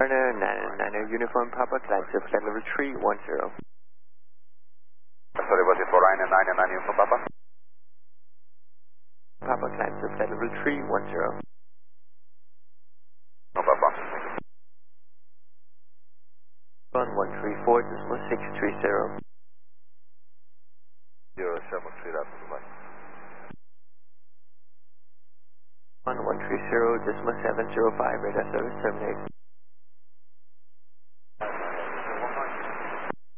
Turner, 990 Uniform Papa, climb to flight level 310. Sorry, was it for Ryan 999 Uniform Papa? Papa, climb to flight level 310. No Papa. 134, decimal 630. 073, that's Dubai. 1130, decimal 705, radar service terminate.